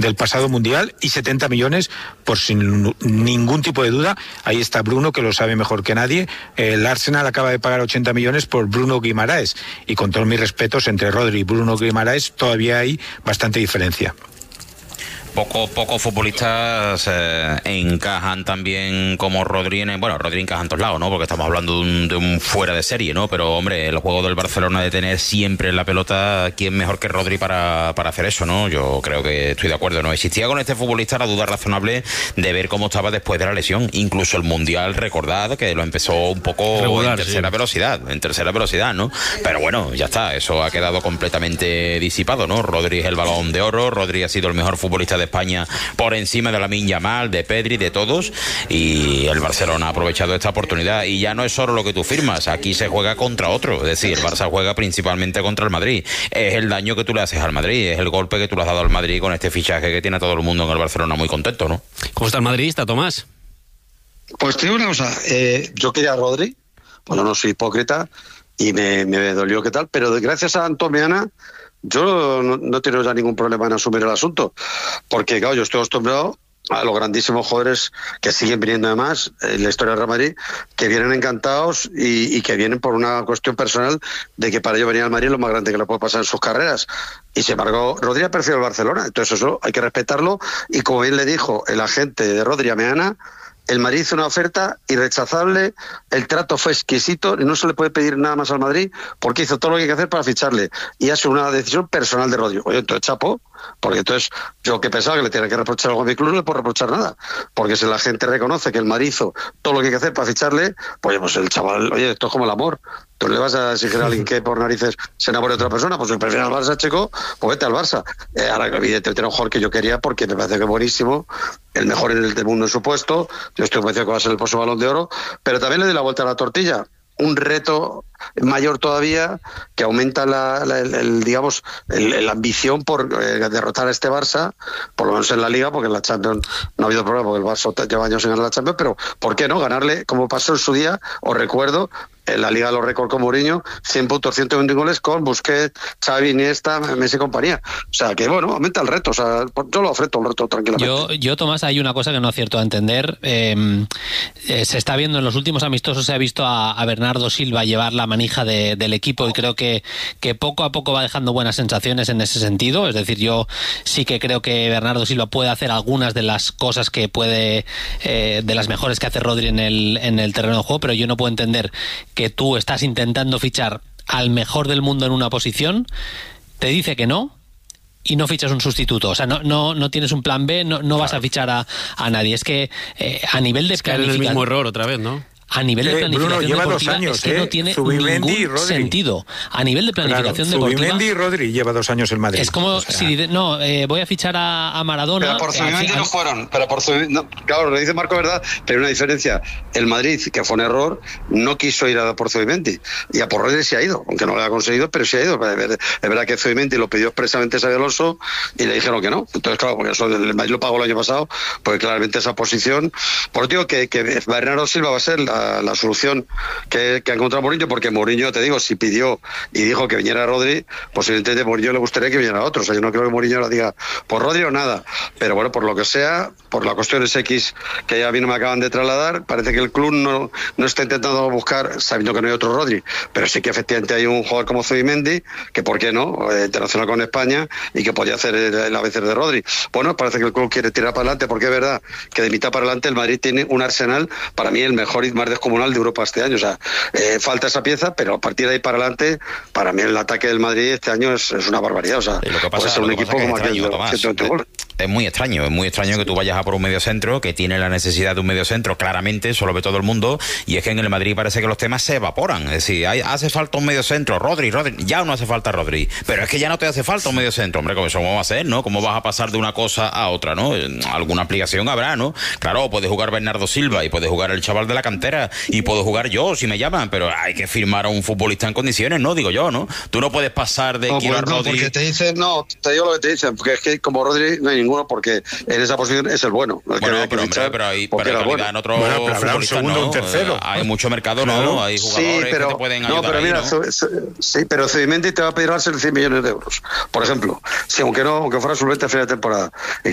del pasado Mundial, y 70 millones, por sin ningún tipo de duda. Ahí está Bruno, que lo sabe mejor que nadie. El Arsenal acaba de pagar 80 millones por Bruno Guimaraes, y con todos mis respetos, entre Rodri y Bruno Guimaraes todavía hay bastante diferencia. Pocos futbolistas encajan también como Rodri. Rodri encaja en todos lados, ¿no? Porque estamos hablando de un fuera de serie, ¿no? Pero, hombre, el juego del Barcelona de tener siempre la pelota, ¿quién mejor que Rodri para hacer eso, no? Yo creo que estoy de acuerdo, ¿no? Existía con este futbolista la duda razonable de ver cómo estaba después de la lesión. Incluso el Mundial, recordad que lo empezó un poco regular, en tercera velocidad, ¿no? Pero bueno, ya está, eso ha quedado completamente disipado, ¿no? Rodri es el Balón de Oro, Rodri ha sido el mejor futbolista de España por encima de Lamine Yamal, de Pedri, de todos, y el Barcelona ha aprovechado esta oportunidad. Y ya no es solo lo que tú firmas, aquí se juega contra otro, es decir, el Barça juega principalmente contra el Madrid. Es el daño que tú le haces al Madrid, es el golpe que tú le has dado al Madrid con este fichaje que tiene a todo el mundo en el Barcelona muy contento, ¿no? ¿Cómo está el madridista, Tomás? Pues te digo una cosa, yo quería a Rodri, bueno, no soy hipócrita, y me dolió que tal, pero gracias a Antomiana yo no tengo ya ningún problema en asumir el asunto, porque claro, yo estoy acostumbrado a los grandísimos jugadores que siguen viniendo además en la historia del Real Madrid, que vienen encantados y que vienen por una cuestión personal de que para ellos venir al Madrid es lo más grande que le puede pasar en sus carreras. Y sin embargo, Rodri prefiere el Barcelona, entonces eso hay que respetarlo, y como bien le dijo el agente de Rodri a Meana, el Madrid hizo una oferta irrechazable, el trato fue exquisito y no se le puede pedir nada más al Madrid porque hizo todo lo que hay que hacer para ficharle, y ha sido una decisión personal de Rodri. Oye, entonces chapo, porque entonces yo que pensaba que le tenía que reprochar algo a mi club, no le puedo reprochar nada, porque si la gente reconoce que el Madrid hizo todo lo que hay que hacer para ficharle, pues el chaval, oye, esto es como el amor. ¿Tú le vas a exigir a alguien que por narices se enamore de otra persona? Pues si prefieres al Barça, chico, pues vete al Barça. Ahora, evidentemente, era un jugador que yo quería porque me parece que es buenísimo, el mejor en el mundo en su puesto. Yo estoy convencido que va a ser el próximo Balón de Oro, pero también le doy la vuelta a la tortilla. Un reto mayor todavía, que aumenta la ambición por derrotar a este Barça, por lo menos en la Liga, porque en la Champions no ha habido problema, porque el Barça lleva años sin ganar la Champions, pero ¿por qué no? Ganarle, como pasó en su día, os recuerdo, en la Liga de los récords con Mourinho, 100 puntos, 120 goles con Busquets, Xavi, Iniesta, Messi y compañía. O sea, que bueno, aumenta el reto. O sea, yo lo ofrezco el reto tranquilamente. Yo, Tomás, hay una cosa que no acierto a entender. Se está viendo en los últimos amistosos, se ha visto a Bernardo Silva llevar la manija del equipo, y creo que poco a poco va dejando buenas sensaciones en ese sentido. Es decir, yo sí que creo que Bernardo Silva puede hacer algunas de las cosas que puede, de las mejores que hace Rodri en el terreno de juego, pero yo no puedo entender que tú estás intentando fichar al mejor del mundo en una posición, te dice que no, y no fichas un sustituto. O sea, no tienes un plan B, no vas a fichar a nadie. Es que a nivel de planificación... Es el mismo error otra vez, ¿no? A nivel de planificación Bruno, lleva deportiva 2 años, es que no tiene Zubimendi ningún sentido. A nivel de planificación deportiva... Zubimendi y Rodri lleva 2 años en Madrid. Es como si voy a fichar a Maradona... Pero por Zubimendi no fueron. Claro, lo dice Marco, verdad, pero hay una diferencia. El Madrid, que fue un error, no quiso ir a por Zubimendi. Y a por Rodri sí ha ido, aunque no lo haya conseguido, pero sí ha ido. Es verdad que Zubimendi lo pidió expresamente Xabi Alonso y le dijeron que no. Entonces, claro, porque eso el Madrid lo pagó el año pasado, porque claramente esa posición... Por eso digo que Bernardo Silva va a ser la solución que ha encontrado Mourinho, porque Mourinho, te digo, si pidió y dijo que viniera Rodri, posiblemente a Mourinho le gustaría que viniera otro. O sea, yo no creo que Mourinho lo diga por Rodri o nada, pero bueno, por lo que sea, por las cuestiones X que ya a mí no me acaban de trasladar, parece que el club no está intentando buscar, sabiendo que no hay otro Rodri, pero sí que efectivamente hay un jugador como Zubimendi, que por qué no, internacional con España, y que podría hacer el ABC de Rodri. Bueno, parece que el club quiere tirar para adelante, porque es verdad que de mitad para adelante el Madrid tiene un arsenal, para mí el mejor y más descomunal de Europa este año. O sea, falta esa pieza, pero a partir de ahí para adelante, para mí el ataque del Madrid este año es una barbaridad. O sea, puede ser un equipo como aquel de 120 goles. Es muy extraño que tú vayas a por un mediocentro que tiene la necesidad de un mediocentro, claramente, eso lo ve todo el mundo, y es que en el Madrid parece que los temas se evaporan. Es decir, hace falta un mediocentro, Rodri, ya no hace falta Rodri, pero es que ya no te hace falta un mediocentro, hombre, ¿cómo eso va a ser, no? ¿Cómo vas a pasar de una cosa a otra, no? Alguna aplicación habrá, ¿no? Claro, puede jugar Bernardo Silva y puede jugar el chaval de la cantera y puedo jugar yo si me llaman, pero hay que firmar a un futbolista en condiciones, ¿no? Digo yo, ¿no? Tú no puedes pasar de quiero a Rodri... porque te dicen, te digo lo que te dicen, porque es que como Rodri no hay ninguno, porque en esa posición es el bueno. Pero hay calidad en otros futbolistas, ¿no? Un tercero. Hay mucho mercado, ¿no? Hay jugadores que te pueden ayudar. No, pero mira, sí, pero Zubimendi te va a pedir 100 millones de euros, por ejemplo. Sí, aunque fuera suplente a final de temporada.